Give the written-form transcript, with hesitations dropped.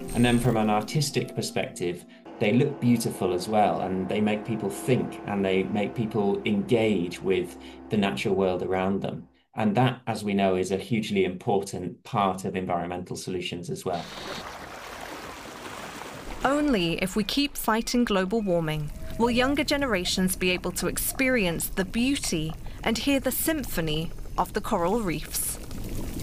And then from an artistic perspective, they look beautiful as well, and they make people think and they make people engage with the natural world around them. And that, as we know, is a hugely important part of environmental solutions as well. Only if we keep fighting global warming will younger generations be able to experience the beauty and hear the symphony of the coral reefs.